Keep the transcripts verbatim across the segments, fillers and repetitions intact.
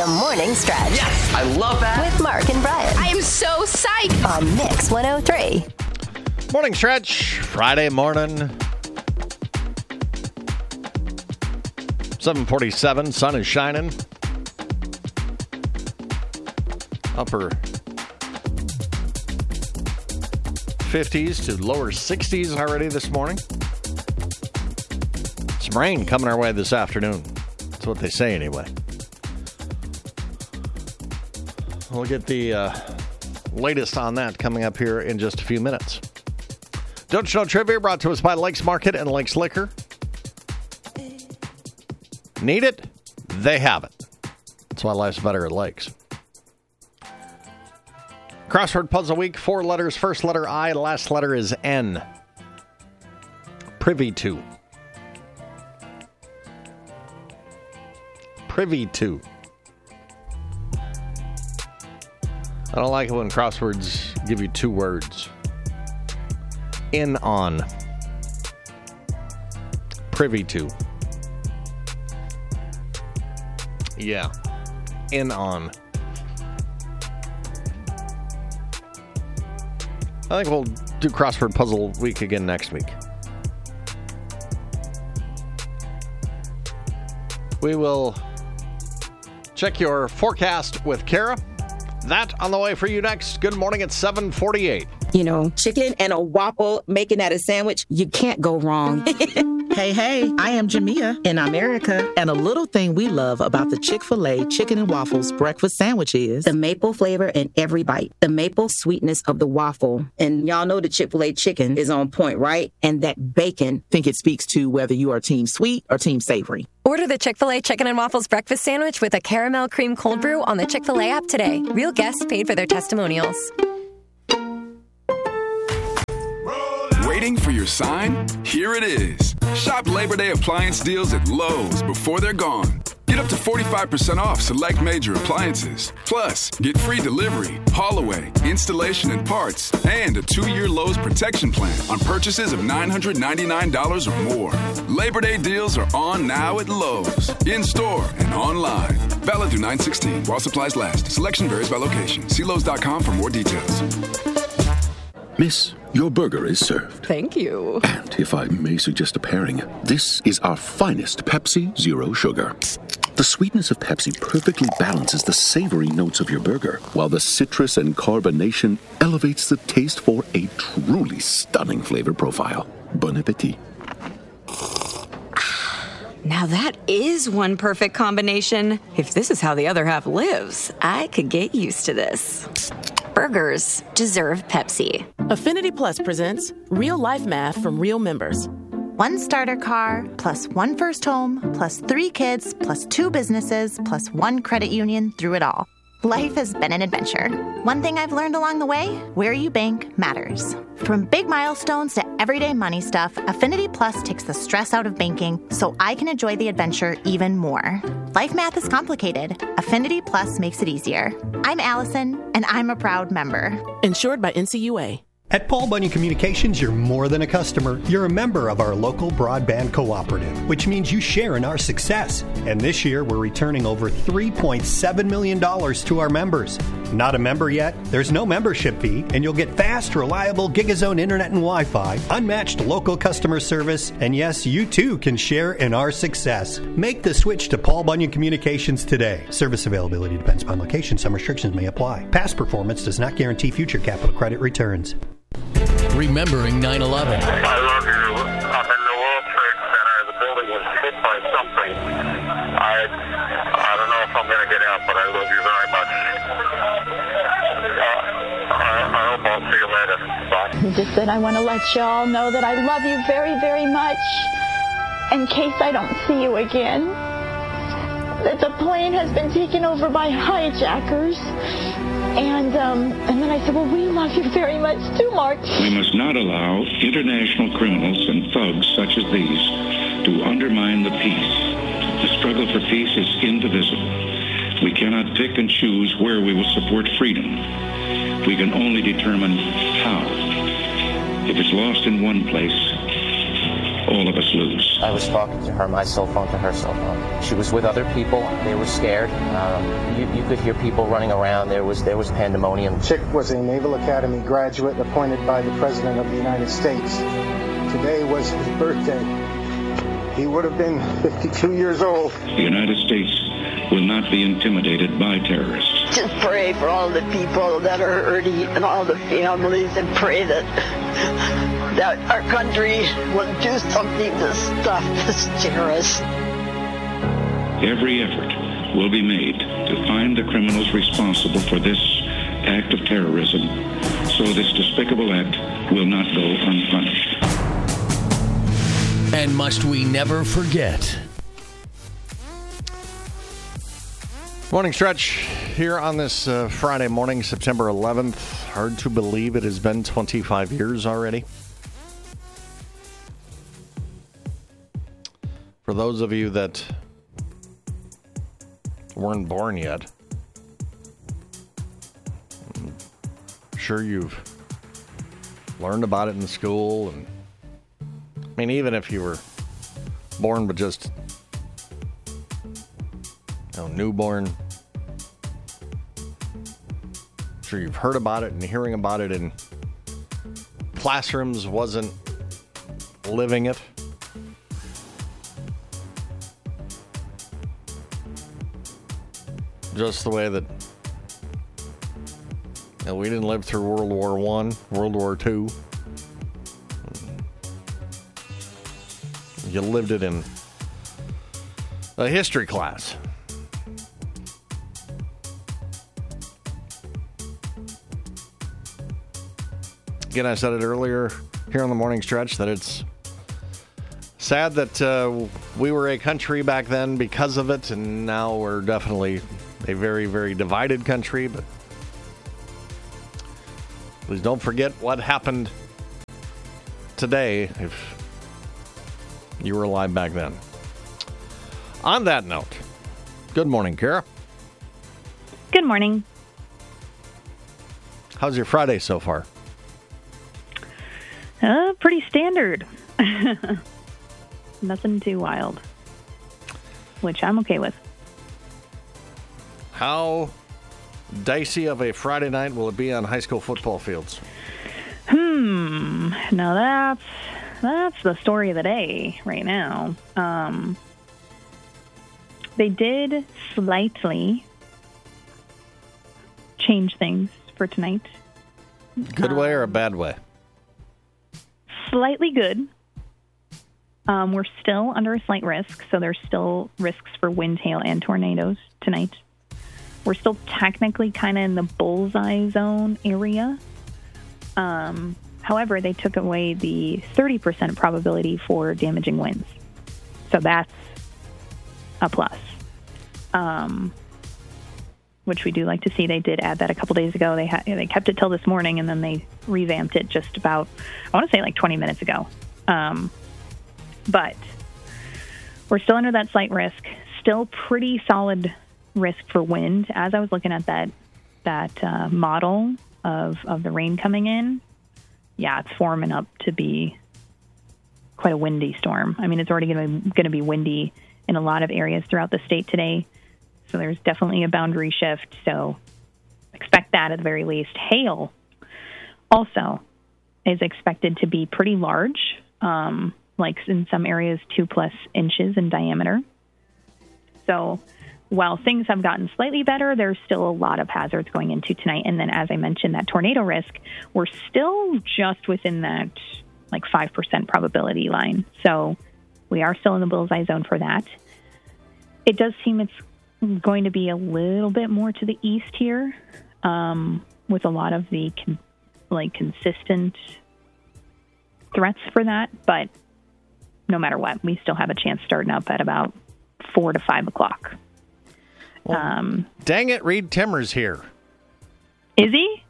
Morning Stretch. Yes, I love that. With Mark and Brian. I am so psyched. On Mix one oh three. Morning Stretch, Friday morning. seven forty-seven, sun is shining. Upper fifties to lower sixties already this morning. Some rain coming our way this afternoon. That's what they say anyway. We'll get the uh, latest on that coming up here in just a few minutes. Don't You Know Trivia brought to us by Lakes Market and Lakes Liquor. Need it? They have it. That's why life's better at Lakes. Crossword Puzzle Week, four letters, first letter I, last letter is N. Privy to. Privy to. I don't like it when crosswords give you two words. In on. Privy to. Yeah. In on. I think we'll do Crossword Puzzle Week again next week. We will check your forecast with Kara. That on the way for you next. Good morning at seven forty-eight. You know, chicken and a waffle, making that a sandwich, you can't go wrong. Hey, hey, I am Jamia in America. And a little thing we love about the Chick-fil-A Chicken and Waffles breakfast sandwich is the maple flavor in every bite, the maple sweetness of the waffle. And y'all know the Chick-fil-A chicken is on point, right? And that bacon. I think it speaks to whether you are team sweet or team savory. Order the Chick-fil-A Chicken and Waffles breakfast sandwich with a caramel cream cold brew on the Chick-fil-A app today. Real guests paid for their testimonials. Waiting for your sign? Here it is. Shop Labor Day appliance deals at Lowe's before they're gone. Get up to forty-five percent off select major appliances. Plus, get free delivery, haul away, installation and parts, and a two-year Lowe's protection plan on purchases of nine hundred ninety-nine dollars or more. Labor Day deals are on now at Lowe's, in-store and online. Valid through nine sixteen while supplies last. Selection varies by location. See Lowe's dot com for more details. Miss, your burger is served. Thank you. And if I may suggest a pairing, this is our finest Pepsi Zero Sugar. The sweetness of Pepsi perfectly balances the savory notes of your burger, while the citrus and carbonation elevates the taste for a truly stunning flavor profile. Bon appetit. Now that is one perfect combination. If this is how the other half lives, I could get used to this. Burgers deserve Pepsi. Affinity Plus presents Real Life Math from Real Members. One starter car, plus one first home, plus three kids, plus two businesses, plus one credit union through it all. Life has been an adventure. One thing I've learned along the way, where you bank matters. From big milestones to everyday money stuff, Affinity Plus takes the stress out of banking so I can enjoy the adventure even more. Life math is complicated. Affinity Plus makes it easier. I'm Allison, and I'm a proud member. Insured by N C U A. At Paul Bunyan Communications, you're more than a customer. You're a member of our local broadband cooperative, which means you share in our success. And this year, we're returning over three point seven million dollars to our members. Not a member yet? There's no membership fee, and you'll get fast, reliable GigaZone internet and Wi-Fi, unmatched local customer service, and yes, you too can share in our success. Make the switch to Paul Bunyan Communications today. Service availability depends upon location. Some restrictions may apply. Past performance does not guarantee future capital credit returns. Remembering nine eleven. I love you. I'm in the World Trade Center. The building was hit by something. I I don't know if I'm going to get out, but I love you very much. Uh, I, I hope I'll see you later. Bye. He just said, I want to let you all know that I love you very, very much in case I don't see you again. That the plane has been taken over by hijackers. And um, and then I said, well, we love you very much too, Mark. We must not allow international criminals and thugs such as these to undermine the peace. The struggle for peace is indivisible. We cannot pick and choose where we will support freedom. We can only determine how. If it's lost in one place, all of us lose. I was talking to her, my cell phone to her cell phone. She was with other people. They were scared. Um, you, you could hear people running around. There was there was pandemonium. Chick was a Naval Academy graduate appointed by the President of the United States. Today was his birthday. He would have been fifty-two years old. The United States will not be intimidated by terrorists. Just pray for all the people that are hurting and all the families, and pray that that our country will do something to stop this terrorist. Every effort will be made to find the criminals responsible for this act of terrorism, so this despicable act will not go unpunished. And must we never forget. Morning Stretch here on this uh, Friday morning, September eleventh. Hard to believe it has been twenty-five years already. For those of you that weren't born yet, I'm sure you've learned about it in school. And I mean, even if you were born but just you know, newborn, I'm sure you've heard about it and hearing about it in classrooms, wasn't living it. Just the way that you know, we didn't live through World War One, World War Two. You lived it in a history class. Again, I said it earlier here on the morning stretch that it's sad that uh, we were a country back then because of it, and now we're definitely a very, very divided country. But please don't forget what happened today if you were alive back then. On that note, good morning, Kara. Good morning. How's your Friday so far? Uh, pretty standard. Nothing too wild, which I'm okay with. How dicey of a Friday night will it be on high school football fields? Hmm. Now that's that's the story of the day right now. Um, they did slightly change things for tonight. Good way or a bad way? Slightly good. Um, we're still under a slight risk, so there's still risks for wind, hail, and tornadoes tonight. We're still technically kind of in the bullseye zone area. Um, however, they took away the thirty percent probability for damaging winds. So that's a plus, um, which we do like to see. They did add that a couple days ago. They ha- they kept it till this morning, and then they revamped it just about, I want to say like twenty minutes ago. Um, but we're still under that slight risk. Still pretty solid risk for wind. As I was looking at that that uh, model of of the rain coming in, yeah, it's forming up to be quite a windy storm. I mean, it's already going to going to be windy in a lot of areas throughout the state today. So there's definitely a boundary shift. So expect that at the very least. Hail also is expected to be pretty large, um, like in some areas two plus inches in diameter. So while things have gotten slightly better, there's still a lot of hazards going into tonight. And then, as I mentioned, that tornado risk, we're still just within that like five percent probability line. So we are still in the bullseye zone for that. It does seem it's going to be a little bit more to the east here, um, with a lot of the con- like consistent threats for that. But no matter what, we still have a chance starting up at about four to five o'clock. Well, um, dang it, Reed Timmer's here. Is he?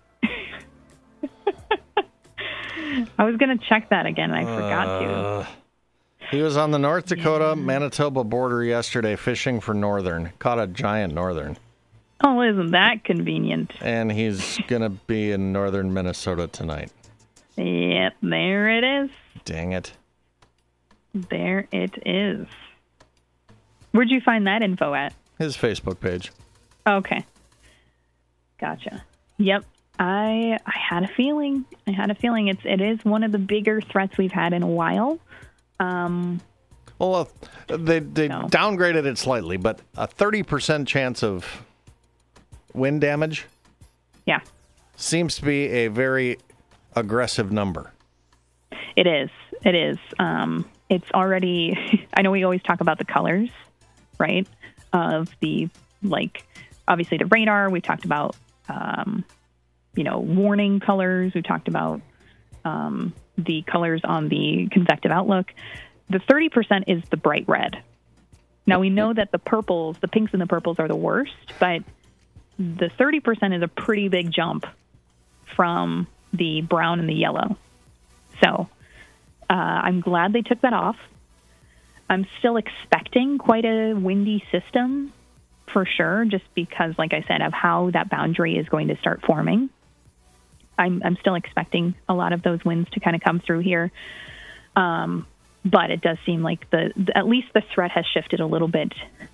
I was going to check that again, and I forgot uh, to. He was on the North Dakota-Manitoba border yesterday fishing for northern. Caught a giant northern. Oh, isn't that convenient? And he's going to be in northern Minnesota tonight. Yep, there it is. Dang it. There it is. Where'd you find that info at? His Facebook page. Okay. Gotcha. Yep. I I had a feeling. I had a feeling it's it is one of the bigger threats we've had in a while. Um, well, uh, they they no. downgraded it slightly, but a thirty percent chance of wind damage. Yeah. Seems to be a very aggressive number. It is. It is. Um, it's already. I know we always talk about the colors, right? Of the like, obviously the radar. We talked about. Um, you know, warning colors. We talked about um, the colors on the convective outlook. The thirty percent is the bright red. Now, we know that the purples, the pinks and the purples are the worst, but the thirty percent is a pretty big jump from the brown and the yellow. So uh, I'm glad they took that off. I'm still expecting quite a windy system for sure, just because, like I said, of how that boundary is going to start forming. I'm, I'm still expecting a lot of those winds to kind of come through here. Um, but it does seem like the, the at least the threat has shifted a little bit.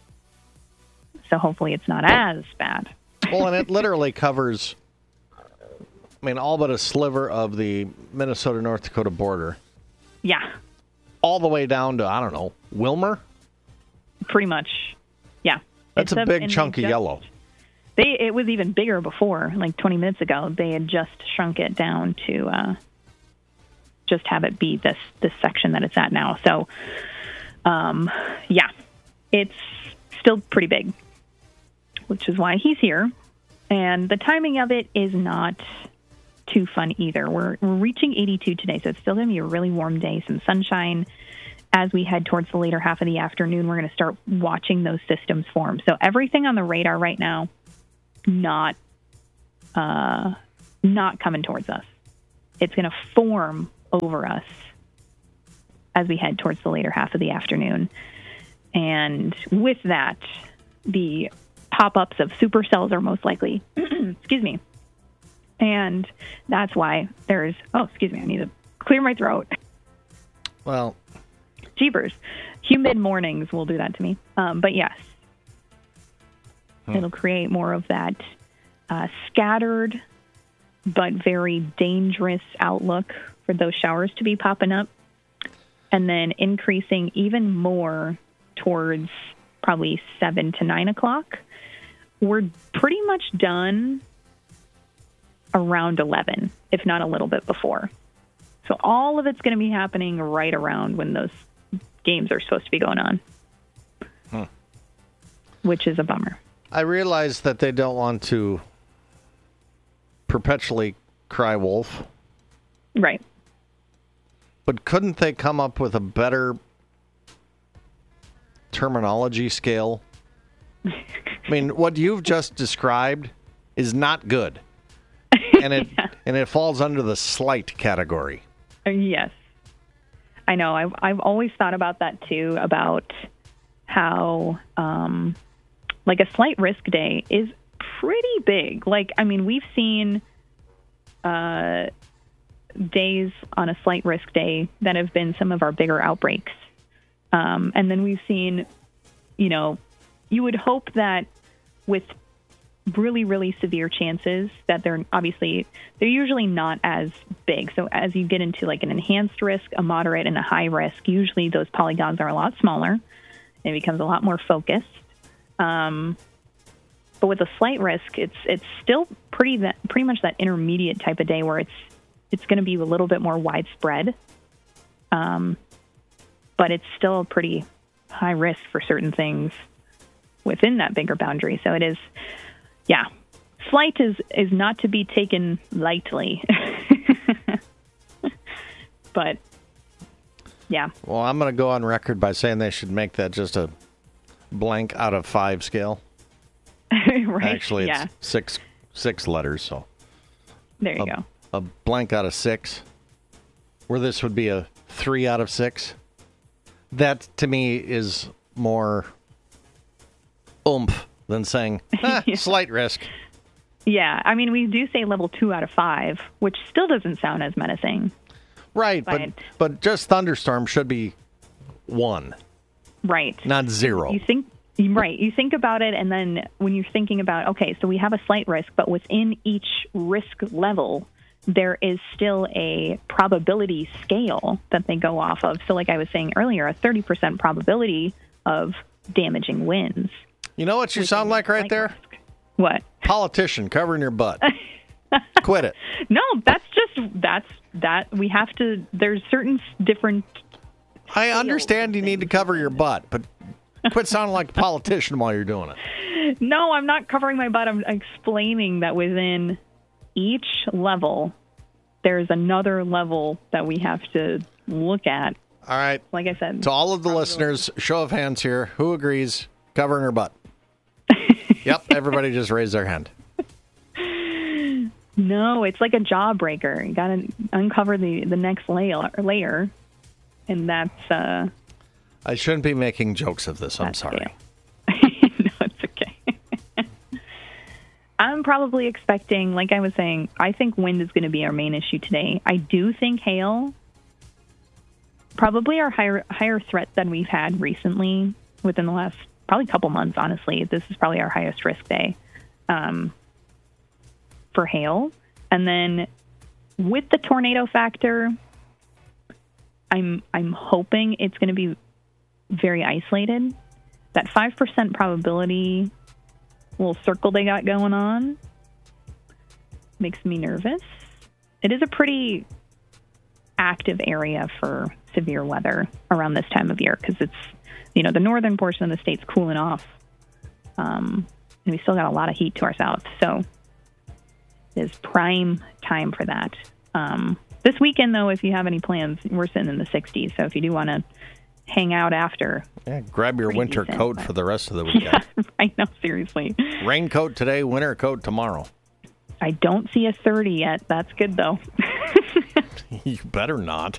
So hopefully it's not as bad. Well, and it literally covers, I mean, all but a sliver of the Minnesota-North Dakota border. Yeah. All the way down to, I don't know, Wilmer? Pretty much, yeah. That's it's a big chunk of just, yellow. They It was even bigger before, like twenty minutes ago. They had just shrunk it down to uh, just have it be this, this section that it's at now. So, um, yeah, it's still pretty big, which is why he's here. And the timing of it is not too fun either. We're, we're reaching eighty-two today, so it's still going to be a really warm day, some sunshine. As we head towards the later half of the afternoon, we're going to start watching those systems form. So everything on the radar right now, not uh, not coming towards us. It's going to form over us as we head towards the later half of the afternoon. And with that, the pop-ups of supercells are most likely, excuse me. And that's why there's, oh, excuse me, I need to clear my throat. Well, jeepers. Humid mornings will do that to me. Um, but yes, hmm. it'll create more of that uh, scattered but very dangerous outlook for those showers to be popping up. And then increasing even more towards probably seven to nine o'clock. We're pretty much done around eleven, if not a little bit before. So all of it's going to be happening right around when those games are supposed to be going on, hmm. which is a bummer. I realize that they don't want to perpetually cry wolf. Right. But couldn't they come up with a better terminology scale? I mean, what you've just described is not good. And it yeah. and it falls under the slight category. Yes. I know. I've, I've always thought about that, too, about how, um, like, a slight risk day is pretty big. Like, I mean, we've seen uh, days on a slight risk day that have been some of our bigger outbreaks. Um, and then we've seen, you know, you would hope that with really, really severe chances that they're obviously, they're usually not as big. So as you get into like an enhanced risk, a moderate, and a high risk, usually those polygons are a lot smaller. It becomes a lot more focused. Um, but with a slight risk, it's it's still pretty that pretty much that intermediate type of day where it's it's going to be a little bit more widespread. Um, but it's still pretty high risk for certain things within that bigger boundary. So it is. Yeah, slight is, is not to be taken lightly. But, yeah. Well, I'm going to go on record by saying they should make that just a blank out of five scale. Right. Actually, it's yeah. six six letters, so. There you a, go. A blank out of six, where this would be a three out of six. That, to me, is more oomph than saying, ah, yeah. slight risk. Yeah, I mean, we do say level two out of five, which still doesn't sound as menacing. Right, but, but, but just thunderstorm should be one. Right. Not zero. You think right. You think about it, and then when you're thinking about, okay, so we have a slight risk, but within each risk level, there is still a probability scale that they go off of. So like I was saying earlier, a thirty percent probability of damaging winds. You know what you sound like right there? Risk. What? Politician covering your butt. Quit it. No, that's just, that's, that, we have to, there's certain different... I understand you need to cover your butt, but quit sounding like a politician while you're doing it. No, I'm not covering my butt. I'm explaining that within each level, there's another level that we have to look at. All right. Like I said. To all of the listeners, show of hands here. Who agrees covering her butt? Yep, everybody just raised their hand. No, it's like a jawbreaker. You got to uncover the, the next layer, layer, and that's... Uh, I shouldn't be making jokes of this. I'm sorry. No, it's okay. I'm probably expecting, like I was saying, I think wind is going to be our main issue today. I do think hail, probably our higher higher threat than we've had recently within the last probably couple months, honestly. This is probably our highest risk day um, for hail. And then with the tornado factor, I'm I'm hoping it's going to be very isolated. That five percent probability little circle they got going on makes me nervous. It is a pretty active area for severe weather around this time of year because it's, you know, the northern portion of the state's cooling off. Um, and we still got a lot of heat to our south. So it's prime time for that. Um, this weekend, though, if you have any plans, we're sitting in the sixties. So if you do want to hang out after. Yeah, grab your winter decent, coat but... for the rest of the weekend. Yeah, I know, seriously. Raincoat today, winter coat tomorrow. I don't see a thirty yet. That's good, though. You better not.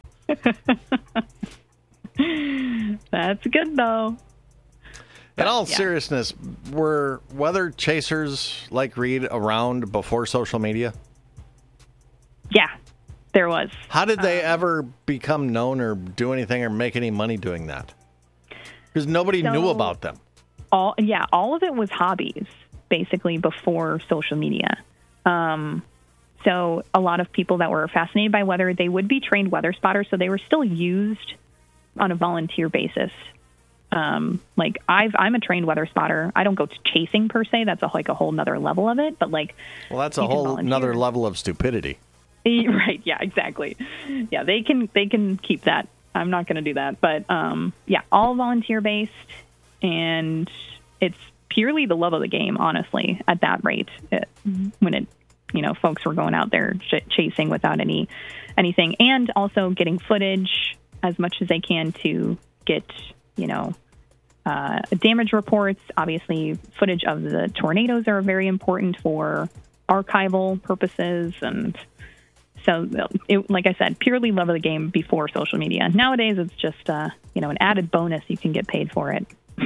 That's good, though. In all yeah. seriousness, were weather chasers like Reed around before social media? Yeah, there was. How did they um, ever become known or do anything or make any money doing that? Because nobody so knew about them. All yeah, all of it was hobbies, basically, before social media. Um, so a lot of people that were fascinated by weather, they would be trained weather spotters, so they were still used on a volunteer basis. Um, like I've, I'm a trained weather spotter. I don't go chasing per se. That's a, like a whole nother level of it. But like, well, that's a whole another level of stupidity. Right. Yeah, exactly. Yeah, they can, they can keep that. I'm not going to do that. But, um, yeah, all volunteer based, and it's purely the love of the game, honestly, at that rate, it, when it, you know, folks were going out there ch- chasing without any, anything, and also getting footage as much as they can to get, you know, uh, damage reports. Obviously, footage of the tornadoes are very important for archival purposes. And so, it, like I said, purely love of the game before social media. Nowadays, it's just, uh, you know, an added bonus. You can get paid for it.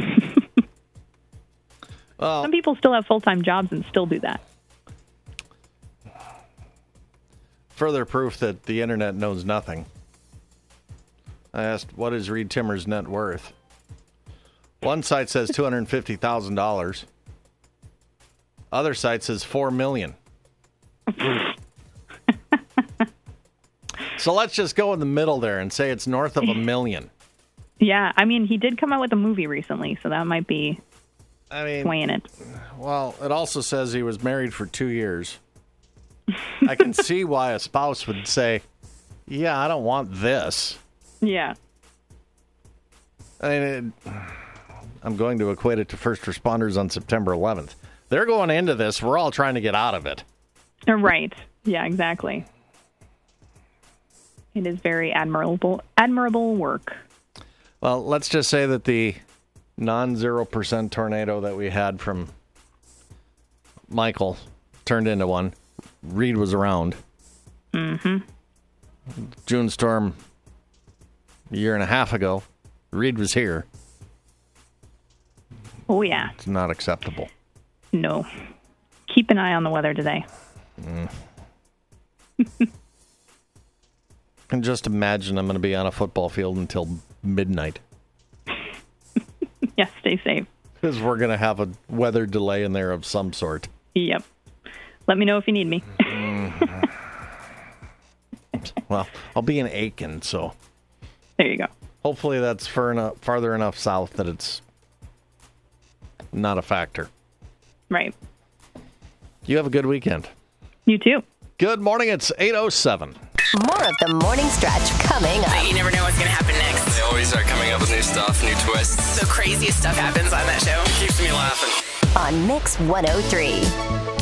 Well, some people still have full-time jobs and still do that. Further proof that the internet knows nothing. I asked, what is Reed Timmer's net worth? One site says two hundred fifty thousand dollars. Other site says four million dollars. So let's just go in the middle there and say it's north of a million. Yeah, I mean, he did come out with a movie recently, so that might be I mean, swaying it. Well, it also says he was married for two years. I can see why a spouse would say, yeah, I don't want this. Yeah. I mean, it, I'm going to equate it to first responders on September eleventh. They're going into this. We're all trying to get out of it. Right. Yeah, exactly. It is very admirable, admirable work. Well, let's just say that the non-zero percent tornado that we had from Michael turned into one. Reed was around. Mm-hmm. June storm a year and a half ago. Reed was here. Oh, yeah. It's not acceptable. No. Keep an eye on the weather today. Mm. And just imagine I'm going to be on a football field until midnight. Yes, stay safe. Because we're going to have a weather delay in there of some sort. Yep. Let me know if you need me. mm-hmm. Well, I'll be in Aiken, so. There you go. Hopefully that's far enough, farther enough south that it's not a factor. Right. You have a good weekend. You too. Good morning. It's eight oh seven. More of the morning stretch coming up. You never know what's going to happen next. They always are coming up with new stuff, new twists. The craziest stuff happens on that show. It keeps me laughing. On Mix one oh three.